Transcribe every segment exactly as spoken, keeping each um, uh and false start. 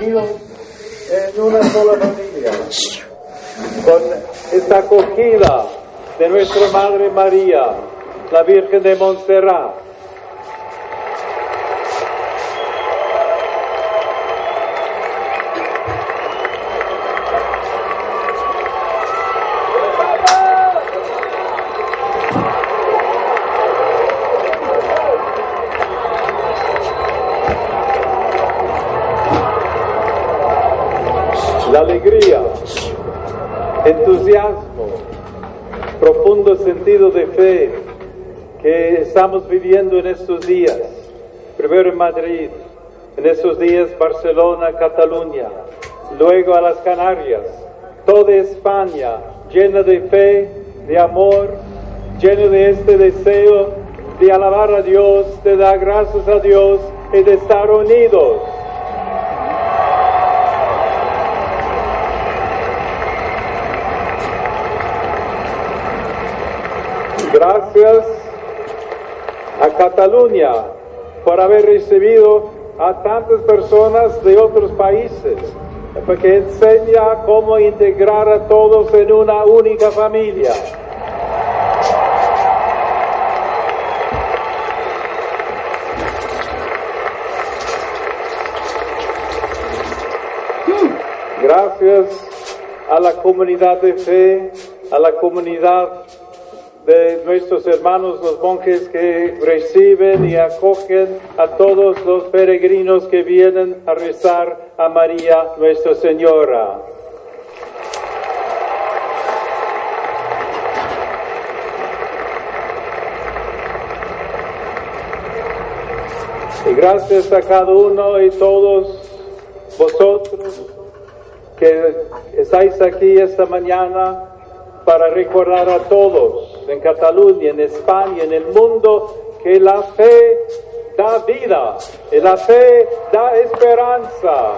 unidos en una sola familia, con esta acogida de nuestra Madre María, la Virgen de Montserrat. La alegría, entusiasmo, profundo sentido de fe que estamos viviendo en estos días. Primero en Madrid, en estos días Barcelona, Cataluña, luego a las Canarias, toda España llena de fe, de amor, llena de este deseo de alabar a Dios, de dar gracias a Dios y de estar unidos. Gracias a Cataluña por haber recibido a tantas personas de otros países, porque enseña cómo integrar a todos en una única familia. Gracias a la comunidad de fe, a la comunidad de nuestros hermanos los monjes que reciben y acogen a todos los peregrinos que vienen a rezar a María Nuestra Señora. Y gracias a cada uno y todos vosotros que estáis aquí esta mañana para recordar a todos en Cataluña, en España, en el mundo, que la fe da vida y la fe da esperanza.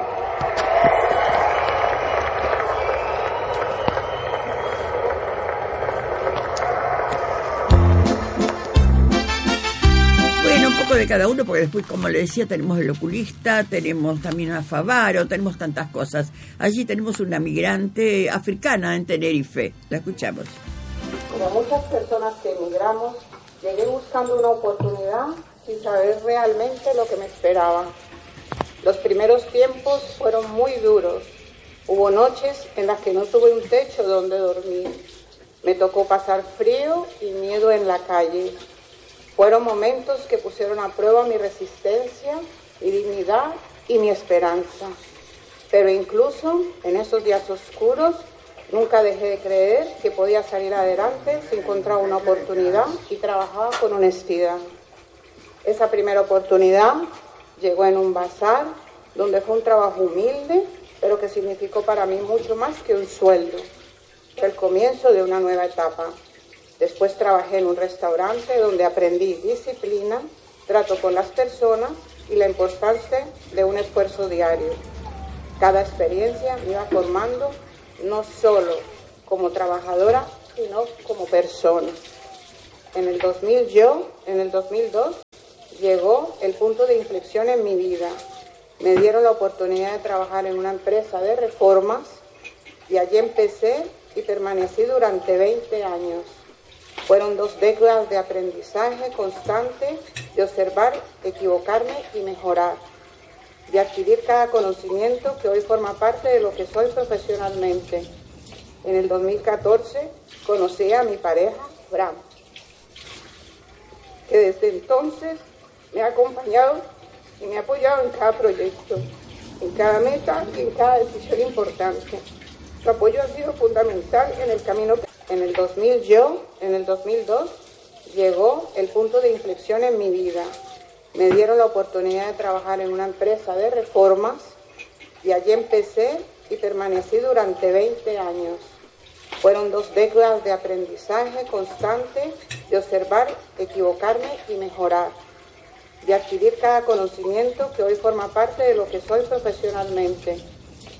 Bueno, un poco de cada uno, porque después, como le decía, tenemos el oculista, tenemos también a Favaro, tenemos tantas cosas. Allí tenemos una migrante africana en Tenerife. La escuchamos. Como muchas personas que emigramos, llegué buscando una oportunidad sin saber realmente lo que me esperaba. Los primeros tiempos fueron muy duros. Hubo noches en las que no tuve un techo donde dormir. Me tocó pasar frío y miedo en la calle. Fueron momentos que pusieron a prueba mi resistencia, mi dignidad y mi esperanza. Pero incluso en esos días oscuros, nunca dejé de creer que podía salir adelante si encontraba una oportunidad y trabajaba con honestidad. Esa primera oportunidad llegó en un bazar, donde fue un trabajo humilde, pero que significó para mí mucho más que un sueldo. Fue el comienzo de una nueva etapa. Después trabajé en un restaurante donde aprendí disciplina, trato con las personas y la importancia de un esfuerzo diario. Cada experiencia me iba formando no solo como trabajadora, sino como persona. En el dos mil yo, en el dos mil dos, llegó el punto de inflexión en mi vida. Me dieron la oportunidad de trabajar en una empresa de reformas y allí empecé y permanecí durante veinte años. Fueron dos décadas de aprendizaje constante, de observar, equivocarme y mejorar, de adquirir cada conocimiento que hoy forma parte de lo que soy profesionalmente. En el dos mil catorce conocí a mi pareja, Bram, que desde entonces me ha acompañado y me ha apoyado en cada proyecto, en cada meta y en cada decisión importante. Su apoyo ha sido fundamental en el camino. En el dos mil yo, en el dos mil dos, llegó el punto de inflexión en mi vida. Me dieron la oportunidad de trabajar en una empresa de reformas y allí empecé y permanecí durante veinte años. Fueron dos décadas de aprendizaje constante, de observar, equivocarme y mejorar, de adquirir cada conocimiento que hoy forma parte de lo que soy profesionalmente.